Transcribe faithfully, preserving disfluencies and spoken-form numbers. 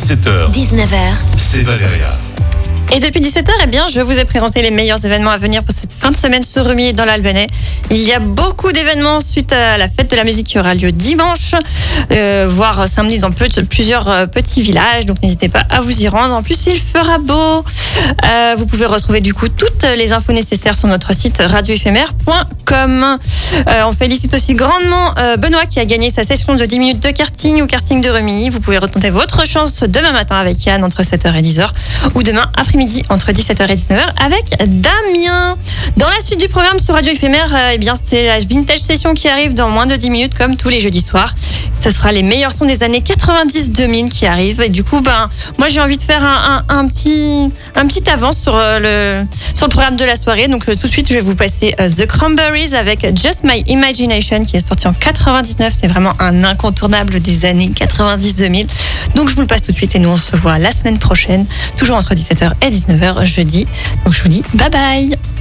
dix-sept heures, dix-neuf heures, c'est Valéria. Et depuis dix-sept heures, eh bien, je vous ai présenté les meilleurs événements à venir pour cette fin de semaine sur Rumi dans l'Albanais. Il y a beaucoup d'événements suite à la fête de la musique qui aura lieu dimanche, euh, voire samedi dans plusieurs euh, petits villages. Donc n'hésitez pas à vous y rendre. En plus, il fera beau. Euh, vous pouvez retrouver du coup toutes les infos nécessaires sur notre site radio éphémère point com. Euh, on félicite aussi grandement euh, Benoît qui a gagné sa session de dix minutes de karting au karting de Rumi. Vous pouvez retenter votre chance demain matin avec Yann entre sept heures et dix heures ou demain après-midi entre dix-sept heures et dix-neuf heures avec Damien. Dans la suite du programme sur Radio Éphémère, euh, eh bien, c'est la Vintage Session qui arrive dans moins de dix minutes comme tous les jeudis soirs. Ce sera les meilleurs sons des années quatre-vingt-dix deux mille qui arrivent. Et du coup, ben, moi, j'ai envie de faire un, un, un petit, un petit avance sur, euh, le, sur le programme de la soirée. Donc, euh, tout de suite, je vais vous passer euh, The Cranberries avec Just My Imagination qui est sorti en quatre-vingt-dix-neuf. C'est vraiment un incontournable des années quatre-vingt-dix deux mille. Donc, je vous le passe tout de suite et nous, on se voit la semaine prochaine, toujours entre dix-sept heures et dix-neuf heures jeudi. Donc, je vous dis bye bye.